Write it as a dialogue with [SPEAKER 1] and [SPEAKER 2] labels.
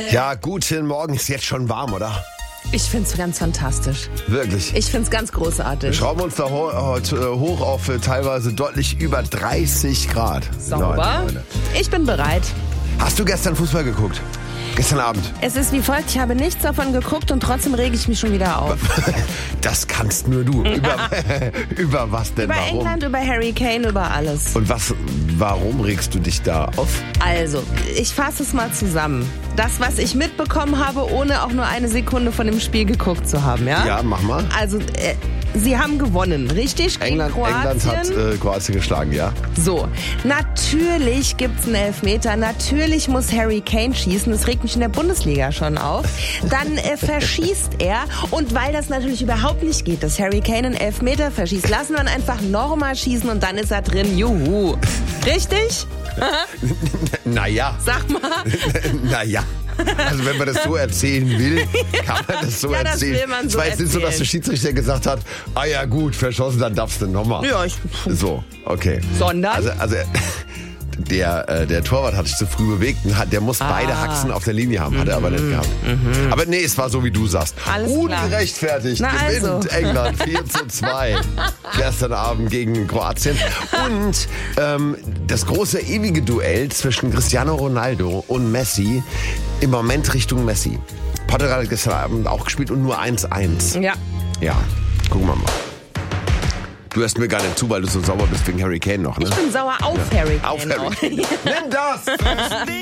[SPEAKER 1] Ja, guten Morgen. Ist jetzt schon warm, oder?
[SPEAKER 2] Ich find's ganz fantastisch.
[SPEAKER 1] Wirklich.
[SPEAKER 2] Ich find's ganz großartig.
[SPEAKER 1] Wir schrauben uns da hoch auf teilweise deutlich über 30 Grad.
[SPEAKER 2] Sauber.
[SPEAKER 1] Leute.
[SPEAKER 2] Ich bin bereit.
[SPEAKER 1] Hast du gestern Fußball geguckt? Gestern Abend?
[SPEAKER 2] Es ist wie folgt, ich habe nichts davon geguckt und trotzdem rege ich mich schon wieder auf.
[SPEAKER 1] Das kannst nur du. Über was denn?
[SPEAKER 2] Über
[SPEAKER 1] Warum?
[SPEAKER 2] England, über Harry Kane, über alles.
[SPEAKER 1] Und warum regst du dich da auf?
[SPEAKER 2] Also, ich fasse es mal zusammen. Das, was ich mitbekommen habe, ohne auch nur eine Sekunde von dem Spiel geguckt zu haben, ja?
[SPEAKER 1] Ja, mach mal.
[SPEAKER 2] Also, sie haben gewonnen, richtig? Gegen
[SPEAKER 1] England
[SPEAKER 2] Kroatien.
[SPEAKER 1] hat Kroatien geschlagen, ja.
[SPEAKER 2] So, natürlich gibt's einen Elfmeter, natürlich muss Harry Kane schießen, das regt mich in der Bundesliga schon auf. Dann verschießt er und weil das natürlich überhaupt nicht geht, dass Harry Kane einen Elfmeter verschießt, lassen wir ihn einfach nochmal schießen und dann ist er drin, juhu. Richtig?
[SPEAKER 1] Naja.
[SPEAKER 2] Sag mal.
[SPEAKER 1] Naja. Also wenn man das so erzählen will, kann man das so
[SPEAKER 2] Ja, das
[SPEAKER 1] erzählen.
[SPEAKER 2] will man so
[SPEAKER 1] Es war jetzt nicht so, dass
[SPEAKER 2] erzählen.
[SPEAKER 1] der Schiedsrichter gesagt hat, ah ja gut, verschossen, dann darfst du nochmal.
[SPEAKER 2] Ja,
[SPEAKER 1] So, okay.
[SPEAKER 2] Sondern?
[SPEAKER 1] Also der Torwart hat sich zu früh bewegt und der muss beide Haxen auf der Linie haben, hat er aber nicht gehabt. Aber nee, es war so, wie du sagst.
[SPEAKER 2] Alles klar.
[SPEAKER 1] Ungerechtfertigt
[SPEAKER 2] Na
[SPEAKER 1] gewinnt
[SPEAKER 2] also.
[SPEAKER 1] England 4:2 gestern Abend gegen Kroatien. Und das große ewige Duell zwischen Cristiano Ronaldo und Messi im Moment Richtung Messi. Portugal hat gestern Abend auch gespielt und nur 1:1.
[SPEAKER 2] Ja.
[SPEAKER 1] Ja, gucken wir mal. Du hörst mir gar nicht zu, weil du so sauer bist wegen Harry Kane noch, ne?
[SPEAKER 2] Ich bin sauer auf Harry Kane.
[SPEAKER 1] Auf Harry
[SPEAKER 2] auch.
[SPEAKER 1] Kane. Nimm das!